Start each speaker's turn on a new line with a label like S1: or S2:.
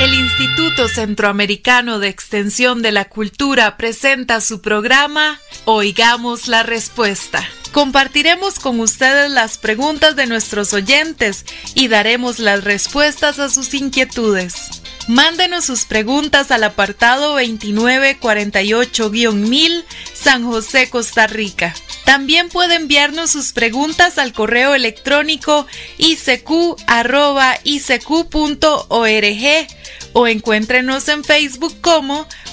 S1: El Instituto Centroamericano de Extensión de la Cultura presenta su programa Oigamos la Respuesta. Compartiremos con ustedes las preguntas de nuestros oyentes y daremos las respuestas a sus inquietudes. Mándenos sus preguntas al apartado 2948-1000, San José, Costa Rica. También puede enviarnos sus preguntas al correo electrónico icq@icq.org o encuéntrenos en Facebook como